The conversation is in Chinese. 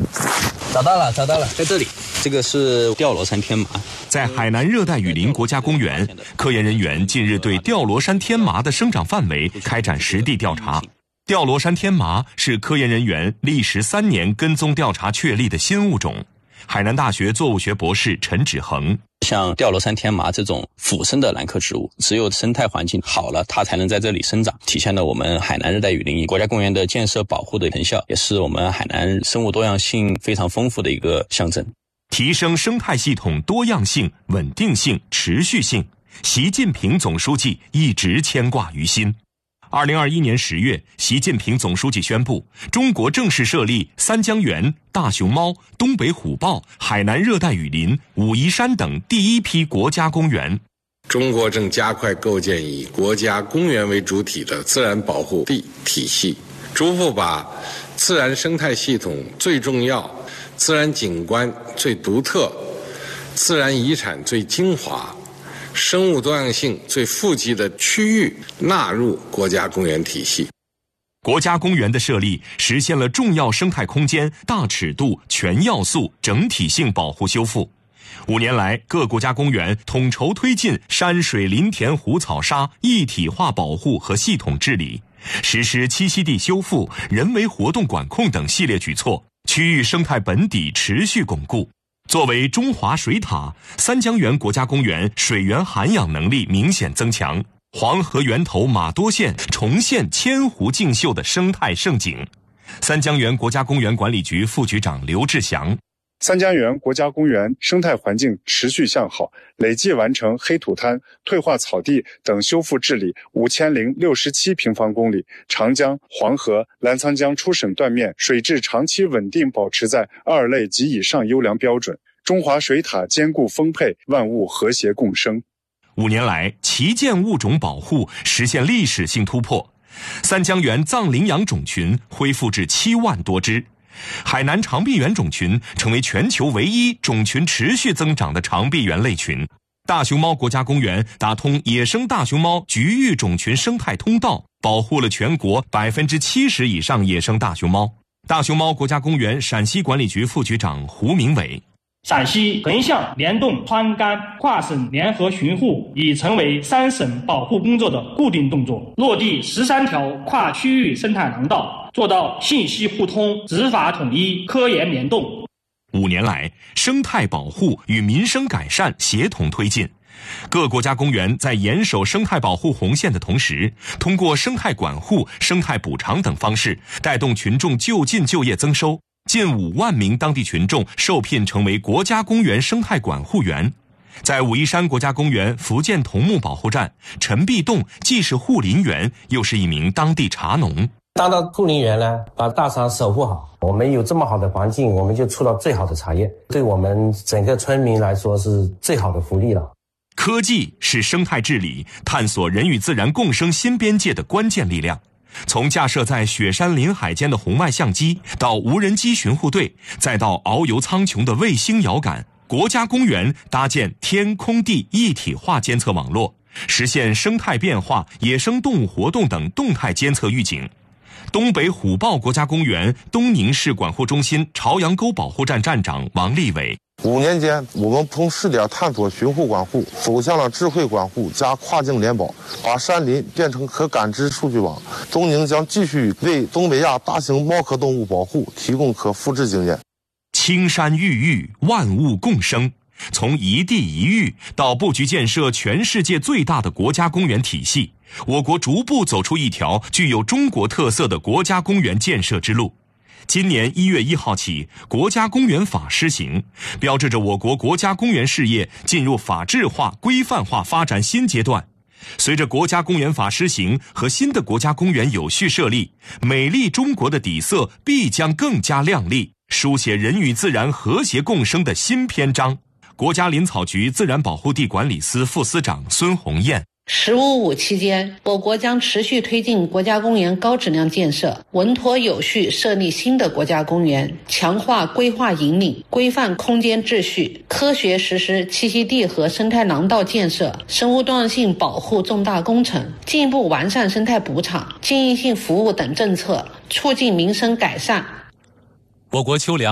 找到了，在这里。这个是吊罗山天麻。 在海南热带雨林国家公园，科研人员近日对吊罗山天麻的生长范围开展实地调查。吊罗山天麻是科研人员历时3年跟踪调查确立的新物种。海南大学作物学博士陈芷恒， 像吊罗山天麻这种腐生的兰科植物，只有生态环境好了，它才能在这里生长，体现了我们海南热带雨林国家公园的建设保护的成效，也是我们海南生物多样性非常丰富的一个象征。 提升生态系统多样性、稳定性、持续性，习近平总书记一直牵挂于心。2021年10月，习近平总书记宣布，中国正式设立三江源、大熊猫、东北虎豹、海南热带雨林、武夷山等第一批国家公园。 中国正加快构建以国家公园为主体的自然保护地体系，逐步把自然生态系统最重要、自然景观最独特、自然遗产最精华、生物多样性最富集的区域纳入国家公园体系。 国家公园的设立实现了重要生态空间大尺度、全要素、整体性保护修复。5年来，各国家公园统筹推进山水林田湖草沙一体化保护和系统治理，实施栖息地修复、人为活动管控等系列举措，区域生态本底持续巩固。作为中华水塔，三江源国家公园水源涵养能力明显增强，黄河源头马多县重现千湖竞秀的生态盛景。三江源国家公园管理局副局长刘志祥， 三江源国家公园生态环境持续向好，累计完成黑土滩、退化草地等修复治理5067平方公里，长江、黄河、澜沧江出省断面水质长期稳定保持在2类及以上优良标准，中华水塔坚固丰沛，万物和谐共生。 5年来，旗舰物种保护实现历史性突破，三江源藏羚羊种群恢复至7万多只。海南长臂猿种群成为全球唯一种群持续增长的长臂猿类群。大熊猫国家公园打通野生大熊猫局域种群生态通道，保护了全国70%以上野生大熊猫。大熊猫国家公园陕西管理局副局长胡明伟， 陕西横向联动川甘跨省联合巡护已成为3省保护工作的固定动作，落地13条跨区域生态廊道，做到信息互通、执法统一、科研联动。 5年来，生态保护与民生改善协同推进。各国家公园在严守生态保护红线的同时，通过生态管护、生态补偿等方式，带动群众就近就业增收。近5万名当地群众受聘成为国家公园生态管护员。在武夷山国家公园福建桐木保护站，陈必栋既是护林员，又是一名当地茶农。 当到护林员呢，把大茶守护好，我们有这么好的环境，我们就出了最好的茶叶，对我们整个村民来说是最好的福利了。 科技是生态治理、探索人与自然共生新边界的关键力量。从架设在雪山林海间的红外相机，到无人机巡护队，再到遨游苍穹的卫星遥感，国家公园搭建天空地一体化监测网络，实现生态变化、野生动物活动等动态监测预警。东北虎豹国家公园东宁市管护中心朝阳沟保护站站长王立伟 ，5年间，我们从试点探索巡护管护，走向了智慧管护加跨境联保，把山林变成可感知数据网。东宁将继续为东北亚大型猫科动物保护提供可复制经验。 青山郁郁，万物共生。从一地一域到布局建设全世界最大的国家公园体系，我国逐步走出一条具有中国特色的国家公园建设之路。今年1月1号起，国家公园法施行，标志着我国国家公园事业进入法治化、规范化发展新阶段。随着国家公园法施行和新的国家公园有序设立，美丽中国的底色必将更加亮丽，书写人与自然和谐共生的新篇章。国家林草局自然保护地管理司副司长孙红艳 “15+5”期间，我国将持续推进国家公园高质量建设，稳妥有序设立新的国家公园，强化规划引领，规范空间秩序，科学实施栖息地和生态廊道建设、生物多样性保护重大工程，进一步完善生态补偿、经营性服务等政策，促进民生改善。 我国秋粮